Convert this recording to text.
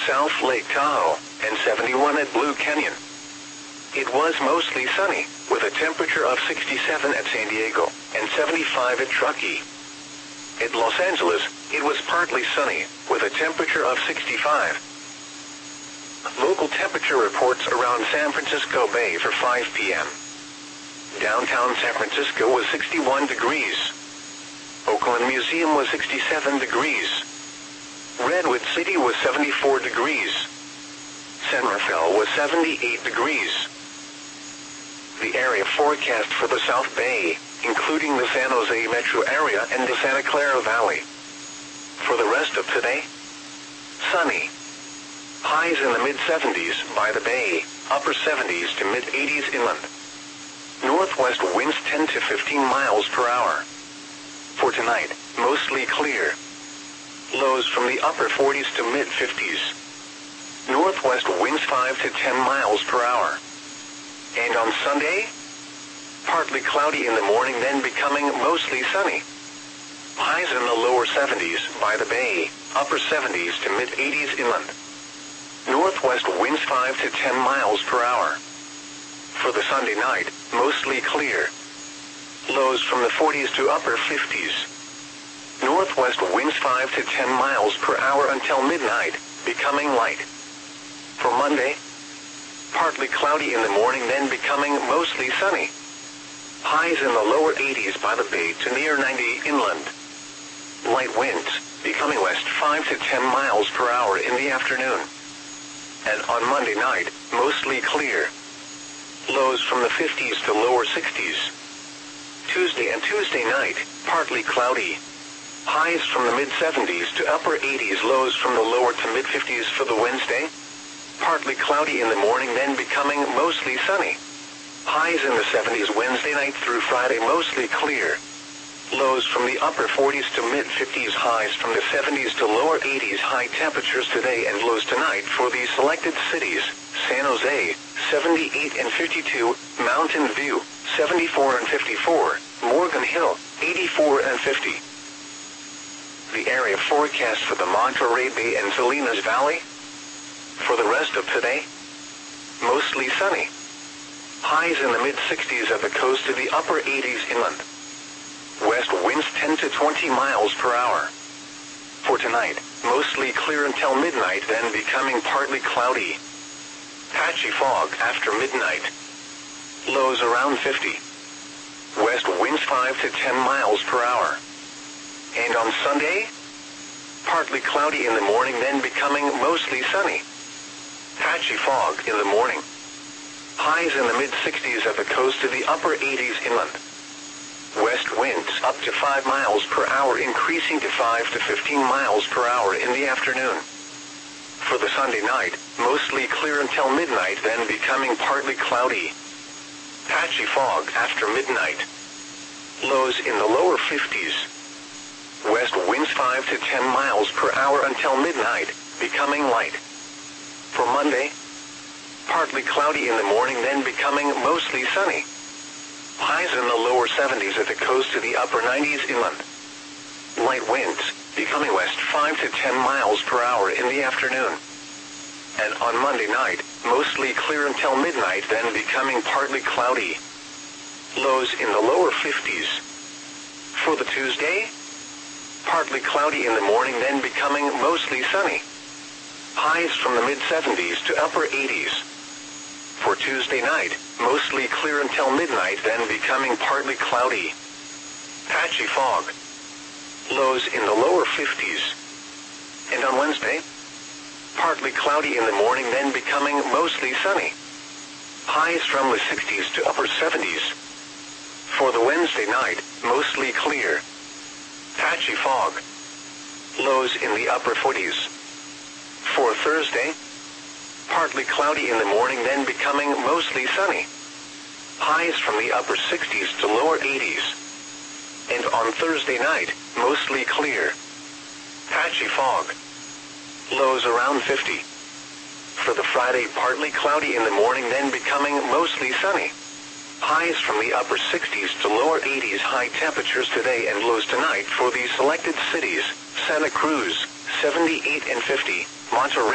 South Lake Tahoe, and 71 at Blue Canyon. It was mostly sunny, with a temperature of 67 at San Diego, and 75 at Truckee. At Los Angeles, it was partly sunny, with a temperature of 65. Local temperature reports around San Francisco Bay for 5 p.m. Downtown San Francisco was 61 degrees. Oakland Museum was 67 degrees. Redwood City was 74 degrees. San Rafael was 78 degrees. The area forecast for the South Bay, including the San Jose metro area and the Santa Clara Valley. For the rest of today, sunny. Highs in the mid-70s by the Bay, upper 70s to mid-80s inland. Northwest winds 10 to 15 miles per hour. For tonight, mostly clear. Lows from the upper 40s to mid-50s. Northwest winds 5 to 10 miles per hour. And on Sunday, partly cloudy in the morning, then becoming mostly sunny. Highs in the lower 70s by the Bay, upper 70s to mid-80s inland. Northwest winds 5 to 10 miles per hour. For the Sunday night, mostly clear. Lows from the 40s to upper 50s. Northwest winds 5 to 10 miles per hour until midnight, becoming light. For Monday, partly cloudy in the morning, then becoming mostly sunny. Highs in the lower 80s by the Bay to near 90 inland. Light winds, becoming west 5 to 10 miles per hour in the afternoon. And on Monday night, mostly clear. Lows from the 50s to lower 60s. Tuesday and Tuesday night, partly cloudy. Highs from the mid-70s to upper 80s, lows from the lower to mid-50s for the Wednesday. Partly cloudy in the morning, then becoming mostly sunny. Highs in the 70s Wednesday night through Friday, mostly clear. Lows from the upper 40s to mid-50s, highs from the 70s to lower 80s, high temperatures today and lows tonight for these selected cities: San Jose, 78 and 52, Mountain View, 74 and 54, Morgan Hill, 84 and 50. The area forecast for the Monterey Bay and Salinas Valley. For the rest of today, mostly sunny. Highs in the mid-60s at the coast to the upper 80s inland. West winds 10 to 20 miles per hour. For tonight, mostly clear until midnight, then becoming partly cloudy. Patchy fog after midnight. Lows around 50. West winds 5 to 10 miles per hour. And on Sunday, partly cloudy in the morning, then becoming mostly sunny. Patchy fog in the morning. Highs in the mid-60s at the coast to the upper 80s inland. West winds up to 5 miles per hour, increasing to 5 to 15 miles per hour in the afternoon. For the Sunday night, mostly clear until midnight, then becoming partly cloudy. Patchy fog after midnight. Lows in the lower 50s. West winds 5 to 10 miles per hour until midnight, becoming light. For Monday, partly cloudy in the morning, then becoming mostly sunny. Highs in the lower 70s at the coast to the upper 90s inland. Light winds, becoming west 5 to 10 miles per hour in the afternoon. And on Monday night, mostly clear until midnight, then becoming partly cloudy. Lows in the lower 50s. For the Tuesday, partly cloudy in the morning, then becoming mostly sunny. Highs from the mid-70s to upper 80s. For Tuesday night, mostly clear until midnight, then becoming partly cloudy. Patchy fog. Lows in the lower 50s. And on Wednesday, partly cloudy in the morning, then becoming mostly sunny. Highs from the 60s to upper 70s. For the Wednesday night, mostly clear. Patchy fog. Lows in the upper 40s. For Thursday, partly cloudy in the morning, then becoming mostly sunny. Highs from the upper 60s to lower 80s. And on Thursday night, mostly clear. Patchy fog. Lows around 50. For the Friday, partly cloudy in the morning, then becoming mostly sunny. Highs from the upper 60s to lower 80s, high temperatures today and lows tonight for these selected cities: Santa Cruz, 78 and 50, Monterey.